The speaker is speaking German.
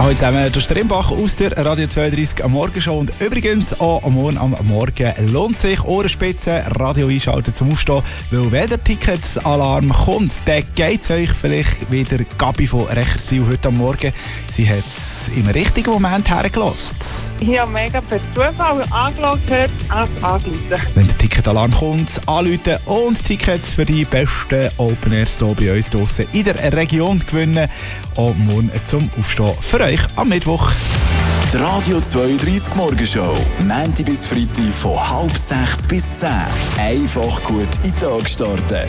Hallo zusammen, das ist der Rimbach aus der Radio 32 am Morgen schon. Und übrigens auch am Morgen lohnt sich Ohrenspitzen, Radio einschalten zum Aufstehen, weil wenn der Ticketsalarm kommt, dann geht es euch vielleicht wieder Gabi von Recherswil heute am Morgen. Sie hat es im richtigen Moment hergelassen. Ich habe mega per Zufall angeschaut, anrufen. Wenn der Ticketalarm kommt, anrufen und Tickets für die besten Open Airs hier bei uns draussen in der Region gewinnen. Und morgen zum Aufstehen für euch am Mittwoch. Die Radio 32 Morgenshow. Montag bis Freitag von 5:30 bis 10. Einfach gut in den Tag starten.